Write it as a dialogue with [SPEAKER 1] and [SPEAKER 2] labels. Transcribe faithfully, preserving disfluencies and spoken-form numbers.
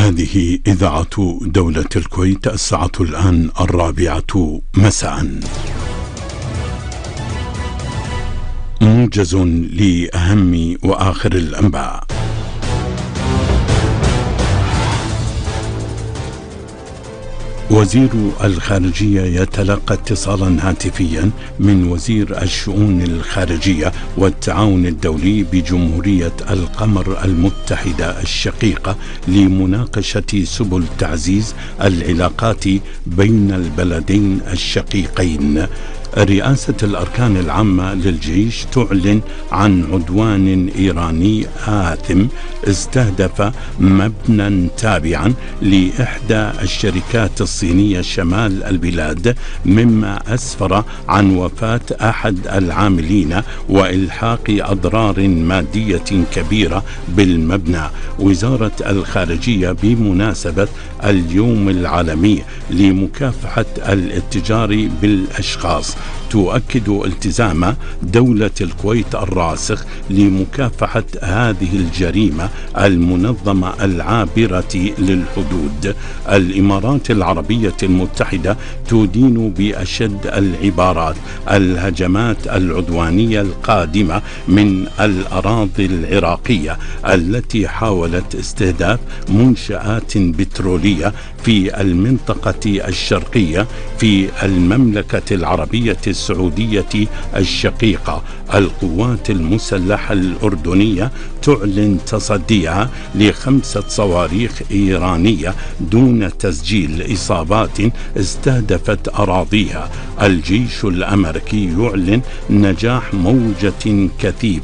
[SPEAKER 1] هذه إذاعة دولة الكويت. الساعة الآن الرابعة مساء. موجز لأهم وآخر الأنباء. وزير الخارجية يتلقى اتصالا هاتفيا من وزير الشؤون الخارجية والتعاون الدولي بجمهورية القمر المتحدة الشقيقة لمناقشة سبل تعزيز العلاقات بين البلدين الشقيقين. رئاسة الأركان العامة للجيش تعلن عن عدوان إيراني آثم استهدف مبنى تابعا لإحدى الشركات الصينية شمال البلاد، مما أسفر عن وفاة أحد العاملين وإلحاق أضرار مادية كبيرة بالمبنى. وزارة الخارجية بمناسبة اليوم العالمي لمكافحة الاتجار بالأشخاص تؤكد التزام دولة الكويت الراسخ لمكافحة هذه الجريمة المنظمة العابرة للحدود. الإمارات العربية المتحدة تدين بأشد العبارات الهجمات العدوانية القادمة من الأراضي العراقية التي حاولت استهداف منشآت بترولية في المنطقة الشرقية في المملكة العربية السعودية الشقيقة. القوات المسلحة الأردنية تعلن تصديها لخمسة صواريخ إيرانية دون تسجيل إصابات استهدفت أراضيها. الجيش الأمريكي يعلن نجاح موجة كثيفة